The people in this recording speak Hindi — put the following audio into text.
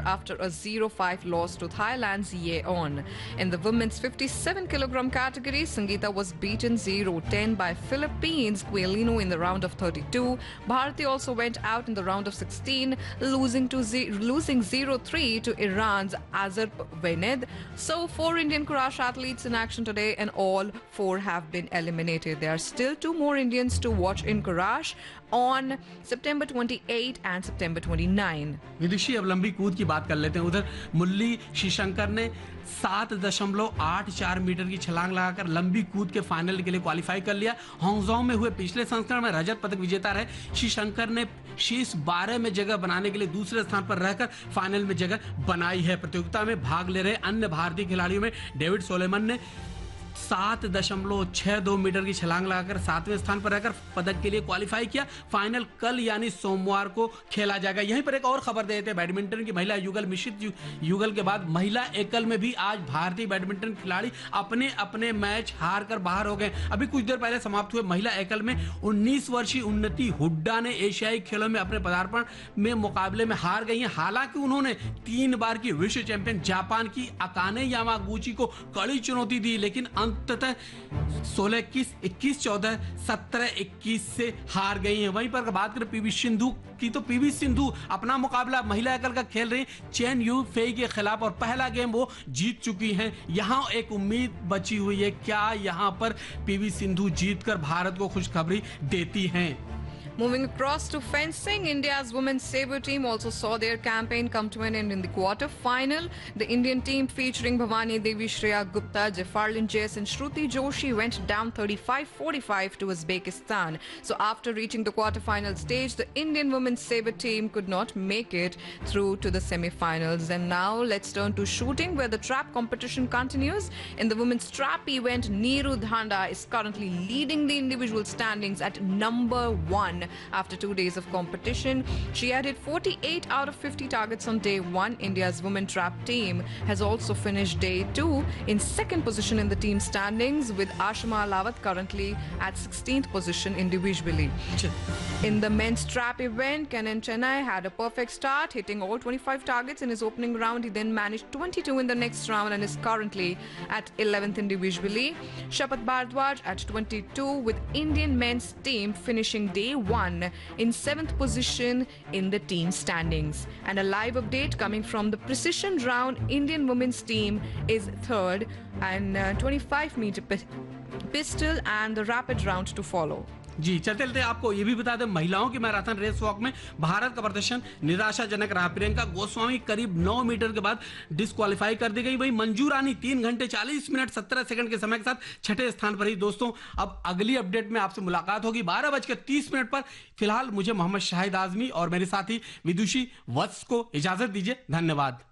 after a 0-5 loss to Thailand's Yeon. In the women's 57-kilogram category, Sangeeta was beaten 0-10 by Philippines' Quelino in the round of 32. Bharti also went out in the round of 16, losing 0-3 to Iran's Azar Vened. So 4 Indian Kurash athletes in action today, and all 4 have been eliminated. There are still 2 more Indians to watch in Kurash on September 28 and September 29. विदुषी, अब लंबी कूद की बात कर लेते हैं। उधर मुरली श्रीशंकर ने 7.84 मीटर की छलांग लगाकर लंबी कूद के फाइनल के लिए क्वालिफाई कर लिया। हांगझाओ में हुए पिछले संस्करण में रजत पदक विजेता रहे श्रीशंकर ने शीर्ष 12 में जगह बनाने के लिए दूसरे स्थान पर रहकर फाइनल में जगह बनाई है। प्रतियोगिता में भाग ले रहे अन्य भारतीय खिलाड़ियों में डेविड सोलेमन ने 7.62 मीटर की छलांग लगाकर 7वें स्थान पर रहकर पदक के लिए क्वालिफाई किया। फाइनल कल यानी सोमवार को खेला जाएगा। यहीं पर एक और खबर दे देते हैं, बैडमिंटन की महिला युगल मिश्रित युगल के बाद महिला एकल में भी आज भारतीय बैडमिंटन खिलाड़ी अपने अपने मैच हार कर बाहर हो गए। अभी कुछ देर पहले समाप्त हुए महिला एकल में 19 वर्षीय उन्नति हुड्डा ने एशियाई खेलों में अपने पदार्पण में मुकाबले में हार गई हैं। हालांकि उन्होंने 3 बार की विश्व चैंपियन जापान की अकाने यामागुची को कड़ी चुनौती दी, लेकिन अंततः 16-21, 21-14, 17-21 से हार गई हैं। वहीं पर बात करें पीवी सिंधु की, तो पीवी सिंधु अपना मुकाबला महिला एकल का खेल रही चेन यू फेई के खिलाफ और पहला गेम वो जीत चुकी हैं। यहां एक उम्मीद बची हुई है, क्या यहां पर पीवी सिंधु जीतकर भारत को खुशखबरी देती हैं? Moving across to fencing, India's women's sabre team also saw their campaign come to an end in the quarter-final. The Indian team featuring Bhavani Devi, Shreya Gupta, Jafarlin Jess and Shruti Joshi went down 35-45 to Uzbekistan. So after reaching the quarter-final stage, the Indian women's sabre team could not make it through to the semi-finals. And now let's turn to shooting, where the trap competition continues. In the women's trap event, Neeru Dhanda is currently leading the individual standings at number 1. After 2 days of competition, she added 48 out of 50 targets on day 1. India's women trap team has also finished day 2 in 2nd position in the team standings, with Ashima Alawat currently at 16th position individually. In the men's trap event, Kenan Chennai had a perfect start, hitting all 25 targets in his opening round. He then managed 22 in the next round and is currently at 11th individually. Shapat Bhardwaj at 22, with Indian men's team finishing day 1 in 7th position in the team standings. And a live update coming from the precision round, Indian women's team is 3rd and 25-meter pistol and the rapid round to follow. जी, चलते चलते आपको ये भी बता दें, महिलाओं की मैराथन रेस वॉक में भारत का प्रदर्शन निराशाजनक रहा। प्रियंका गोस्वामी करीब 9 मीटर के बाद डिस्क्वालीफाई कर दी गई। वहीं मंजू रानी 3 घंटे 40 मिनट 17 सेकंड के समय के साथ 6ठे स्थान पर ही। दोस्तों, अब अगली अपडेट में आपसे मुलाकात होगी 12:30 पर। फिलहाल मुझे मोहम्मद शाहिद आजमी और मेरे साथी विदुषी वत्स को इजाजत दीजिए। धन्यवाद।